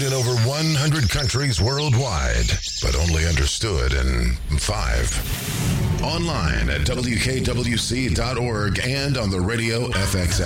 in over 100 countries worldwide, but only understood in 5. Online at WKWC.org and on the Radio FX